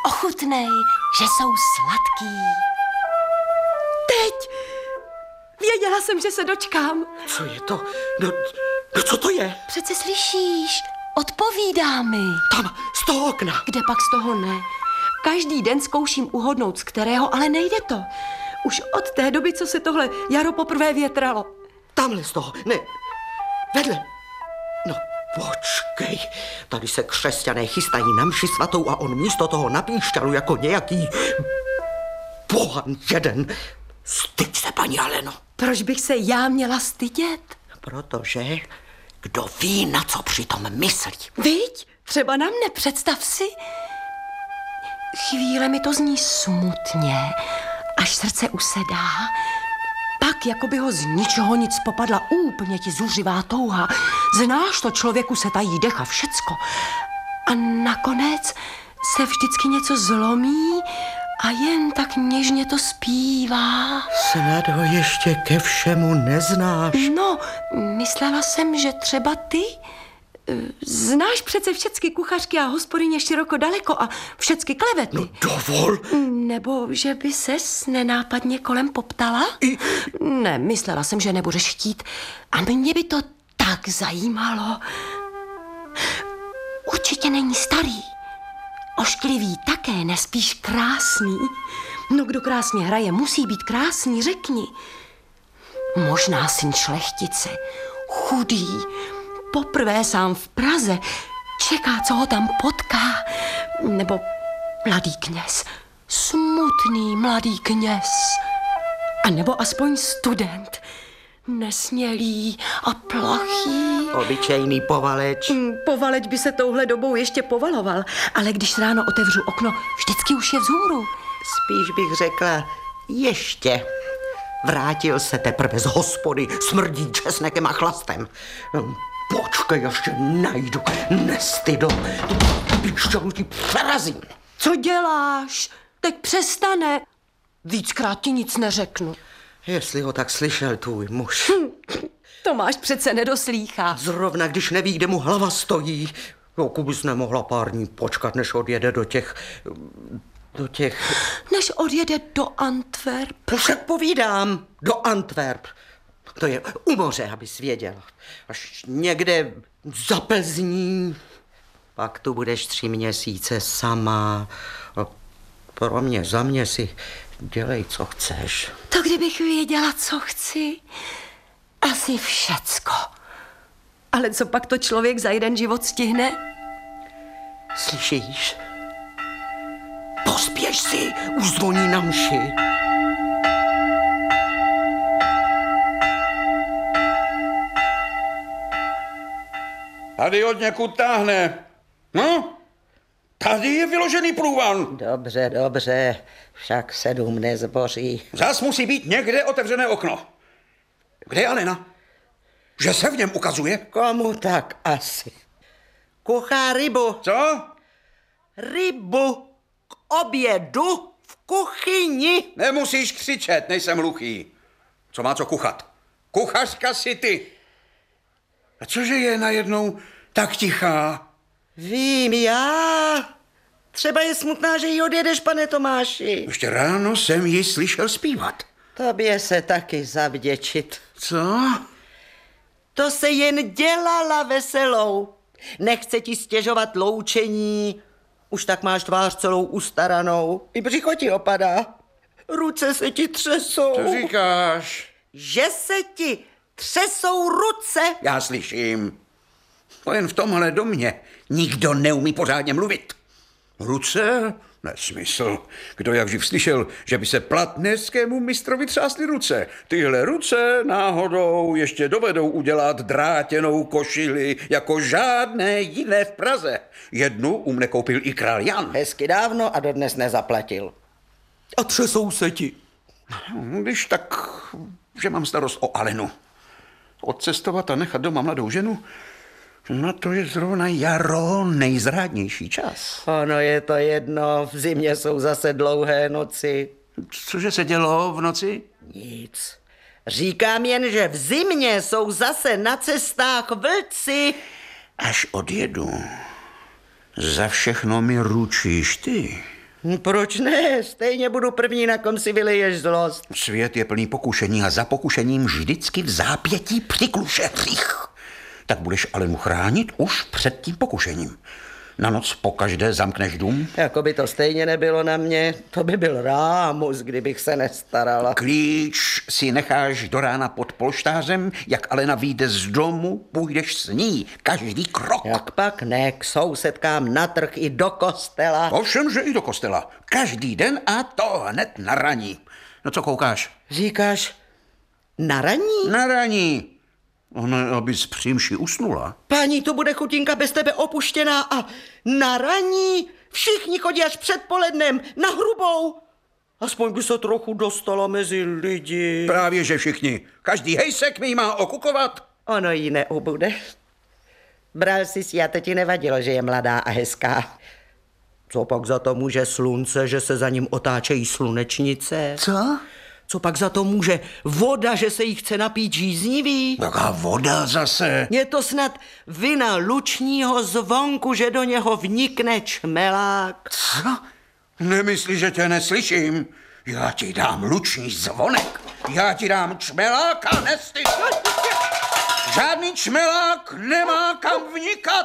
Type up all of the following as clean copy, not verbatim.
ochutnej, že jsou sladký. Teď! Věděla jsem, že se dočkám. Co je to? No co to je? Přece slyšíš, odpovídá mi. Tam, z toho okna. Kde pak z toho ne? Každý den zkouším uhodnout, z kterého, ale nejde to. Už od té doby, co se tohle jaro poprvé větralo. Tamhle z toho, ne, vedle. No počkej, tady se křesťané chystají na mši svatou a on místo toho na píšťalu jako nějaký pohan jeden. Styď se, paní Aleno. Proč bych se já měla stydět? Protože kdo ví, na co přitom myslí. Viď? Třeba na mne, představ si. Chvíle mi to zní smutně, až srdce usedá. Pak, jako by ho z ničeho nic popadla úplně ti zuřivá touha. Znáš to, člověku se tají dech a všecko. A nakonec se vždycky něco zlomí a jen tak něžně to zpívá. Snad ho ještě ke všemu neznáš. No, myslela jsem, že třeba ty. Znáš přece všecky kuchařky a hospodyně široko daleko a všecky klevety. No dovol. Nebo že by ses nenápadně kolem poptala? Ne, myslela jsem, že nebudeš chtít. A mě by to tak zajímalo. Určitě není starý. Ošklivý také, nespíš krásný. No, kdo krásně hraje, musí být krásný, řekni. Možná syn šlechtice, chudý, poprvé sám v Praze, čeká, co ho tam potká. Nebo mladý kněz, smutný mladý kněz. A nebo aspoň student, nesmělý a plachý. Obyčejný povaleč. Povaleč by se touhle dobou ještě povaloval, ale když ráno otevřu okno, vždycky už je vzhůru. Spíš bych řekla ještě. Vrátil se teprve z hospody, smrdí česnekem a chlastem. Počkej, ještě najdu, nestydo. Tu píšťalu ti přerazím. Co děláš? Teď přestane. Víckrát ti nic neřeknu. Jestli ho tak slyšel tvůj muž. Tomáš přece nedoslýchá. Zrovna když neví, kde mu hlava stojí. Joku bys nemohla pár dní počkat, než odjede do těch... Než odjede do Antwerp. Však povídám, do Antwerp. To je u moře, abys věděl. Až někde za Plzní. Pak tu budeš 3 měsíce sama. A pro mě, za mě si dělej, co chceš. To kdybych věděla, co chci, asi všecko. Ale co pak to člověk za jeden život stihne? Slyšíš? Pospěš si, už zvoní na mši. Tady od někud táhne. No, tady je vyložený průvan. Dobře, však 7 nezboří. Zas musí být někde otevřené okno. Kde je Alena? Že se v něm ukazuje? Komu tak asi? Kuchá rybu. Co? Rybu k obědu v kuchyni. Nemusíš křičet, nejsem hluchý. Co má co kuchat? Kuchařka si ty. A cože je najednou tak tichá? Vím já. Třeba je smutná, že jí odjedeš, pane Tomáši. Ještě ráno jsem ji slyšel zpívat. Tobě se taky zavděčit. Co? To se jen dělala veselou. Nechce ti stěžovat loučení. Už tak máš tvář celou ustaranou. I břicho ti opadá. Ruce se ti třesou. Co říkáš? Že se ti třesou ruce. Já slyším. To jen v tomhle domě nikdo neumí pořádně mluvit. Ruce? Nesmysl. Kdo jak živ slyšel, že by se platnerskému mistrovi třásly ruce. Tyhle ruce náhodou ještě dovedou udělat drátěnou košili jako žádné jiné v Praze. Jednu u mne koupil i král Jan. Hezky dávno a dodnes nezaplatil. A třesou se ti. Když tak, že mám starost o Alenu. Odcestovat a nechat doma mladou ženu, no to je zrovna jaro nejzrádnější čas. Ono je to jedno, v zimě jsou zase dlouhé noci. Cože se dělo v noci? Nic. Říkám jen, že v zimě jsou zase na cestách vlci. Až odjedu, za všechno mi ručíš ty. Proč ne? Stejně budu první, na kom si vyleješ zlost. Svět je plný pokušení a za pokušením vždycky v zápětí přikluše hřích. Tak budeš Alenu chránit už před tím pokušením. Na noc pokaždé zamkneš dům? Jako by to stejně nebylo na mě. To by byl rámus, kdybych se nestarala. Klíč si necháš do rána pod polštářem, jak Alena vyjde z domu, půjdeš s ní. Každý krok. Jak pak ne, k sousedkám na trh i do kostela. Ovšem, že i do kostela. Každý den a to hned na raní. No co koukáš? Říkáš, na raní? Na raní. Ona, abys při mši usnula. Paní, to bude chutinka bez tebe opuštěná a na raní všichni chodí až předpolednem na hrubou. Aspoň by se trochu dostala mezi lidi. Právě, že všichni. Každý hejsek mi má okukovat. Ono jí neubude. Bral jsi si a to ti nevadilo, že je mladá a hezká. Co pak za to může slunce, že se za ním otáčejí slunečnice? Co? Co pak za to může voda, že se jí chce napít žíznivý? Jaká voda zase? Je to snad vina lučního zvonku, že do něho vnikne čmelák. Co? Nemyslíš, že tě neslyším? Já ti dám luční zvonek. Já ti dám čmeláka, nestyď. Žádný čmelák nemá kam vnikat.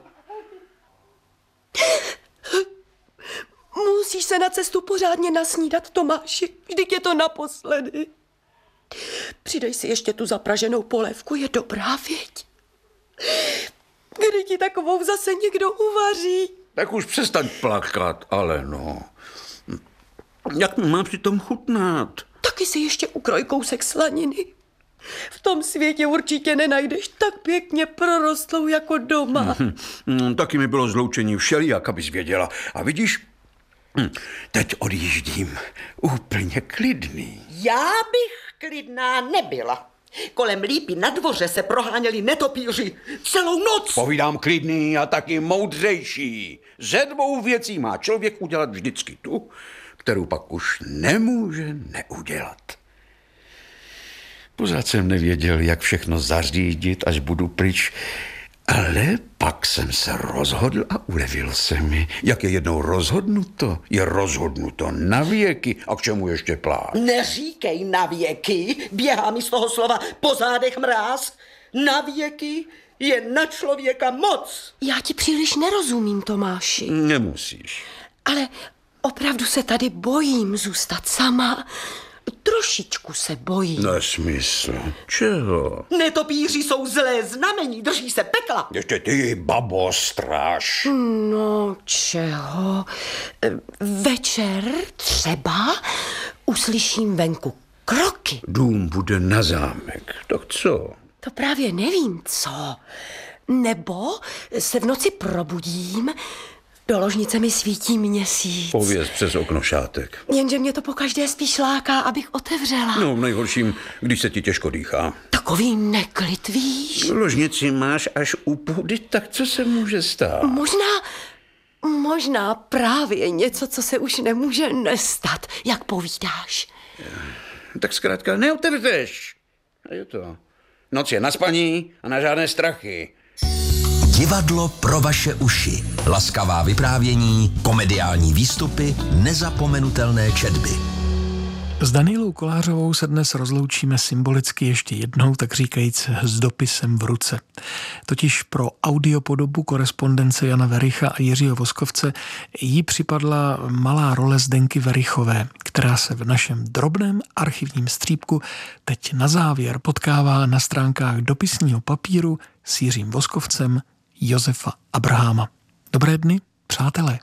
Musíš se na cestu pořádně nasnídat, Tomáši. Vždyť je to naposledy. Přidej si ještě tu zapraženou polévku, je dobrá, věď. Kdy ti takovou zase někdo uvaří? Tak už přestaň plakat, ale no. Jak mám přitom chutnat? Taky si ještě ukroj kousek slaniny. V tom světě určitě nenajdeš tak pěkně prorostlou jako doma. Taky mi bylo zloučení všelijak, abys věděla. A vidíš, teď odjíždím úplně klidný. Já bych klidná nebyla. Kolem lípy na dvoře se proháněli netopíři celou noc. Povídám klidný a taky moudřejší. Ze dvou věcí má člověk udělat vždycky tu, kterou pak už nemůže neudělat. Pořád jsem nevěděl, jak všechno zařídit, až budu pryč, ale pak jsem se rozhodl a ulevil se mi. Jak je jednou rozhodnuto, je rozhodnuto na věky. A k čemu ještě plát? Neříkej na věky, běhá mi z toho slova po zádech mráz. Na věky je na člověka moc. Já ti příliš nerozumím, Tomáši. Nemusíš. Ale opravdu se tady bojím zůstat sama. Trošičku se bojím. Nesmysl. Čeho? Netopíři jsou zlé znamení, drží se pekla. Ještě ty, babo, stráž. No, čeho? Večer třeba uslyším venku kroky. Dům bude na zámek. Tak co? To právě nevím, co. Nebo se v noci probudím, do ložnice mi svítí měsíc. Pověz přes okno šátek. Jenže mě to pokaždé spíš láká, abych otevřela. No, v nejhorším, když se ti těžko dýchá. Takový neklid, víš? Ložnici máš až u půdy, tak co se může stát? Možná právě něco, co se už nemůže nestat, jak povídáš. Tak zkrátka neotevřeš. A je to. Noc je na spaní a na žádné strachy. Divadlo pro vaše uši. Laskavá vyprávění, komediální výstupy, nezapomenutelné četby. S Danielou Kolářovou se dnes rozloučíme symbolicky ještě jednou, tak říkajíc s dopisem v ruce. Totiž pro audiopodobu korespondence Jana Wericha a Jiřího Voskovce jí připadla malá role Zdenky Werichové, která se v našem drobném archivním střípku teď na závěr potkává na stránkách dopisního papíru s Jiřím Voskovcem Josefa Abraháma. Dobré dny, přátelé.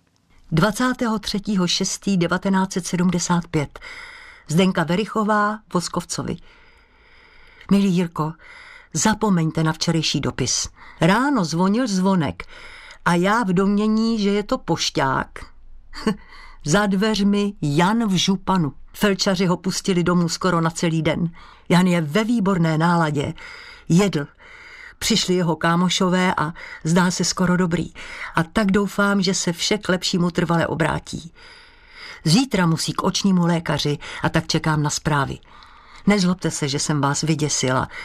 23.6.1975. Zdenka Werichová Voskovcovi. Milý Jirko, zapomeňte na včerejší dopis. Ráno zvonil zvonek a já v domnění, že je to pošťák. Za dveřmi Jan v županu. Felčaři ho pustili domů skoro na celý den. Jan je ve výborné náladě. Jedl. Přišli jeho kámošové a zdá se skoro dobrý. A tak doufám, že se vše k lepšímu trvale obrátí. Zítra musí k očnímu lékaři a tak čekám na zprávy. Nezlobte se, že jsem vás vyděsila,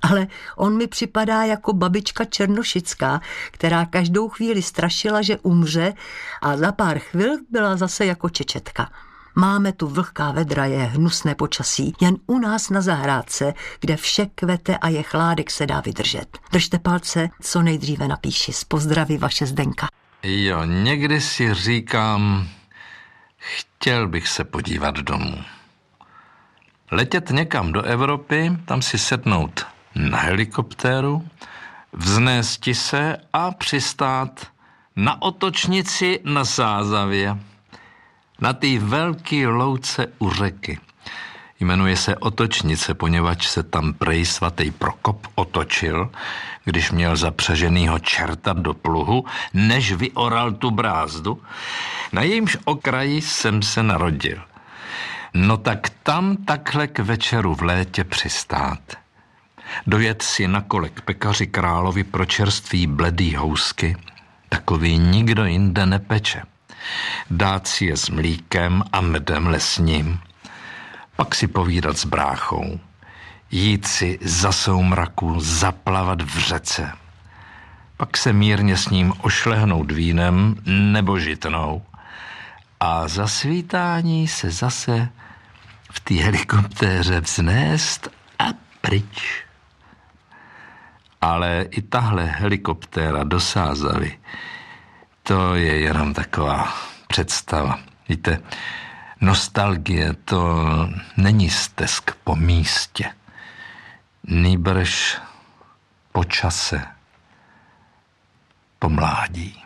Ale on mi připadá jako babička černošická, která každou chvíli strašila, že umře a za pár chvil byla zase jako čečetka. Máme tu vlhká vedra, je hnusné počasí, jen u nás na zahrádce, kde vše kvete a je chládek, se dá vydržet. Držte palce, co nejdříve napíši. S pozdraví, vaše Zdenka. Jo, někdy si říkám, chtěl bych se podívat domů. Letět někam do Evropy, tam si sednout na helikoptéru, vznésti se a přistát na otočnici na Sázavě, na té velké louce u řeky. Jmenuje se Otočnice, poněvadž se tam prej svatý Prokop otočil, když měl zapřaženýho čerta do pluhu, než vyoral tu brázdu, na jejímž okraji jsem se narodil. No tak tam takhle k večeru v létě přistát. Dojet si na kole k pekaři Královi pro čerství bledý housky, takový nikdo jinde nepeče. Dát si je s mlíkem a medem lesním, pak si povídat s bráchou, jít si za soumraku zaplavat v řece, pak se mírně s ním ošlehnout vínem nebo žitnou a za svítání se zase v té helikoptéře vznést a pryč. Ale i tahle helikoptéra do Sázavy, to je jenom taková představa. Víte, nostalgie to není stesk po místě, nýbrž po čase, po mládí.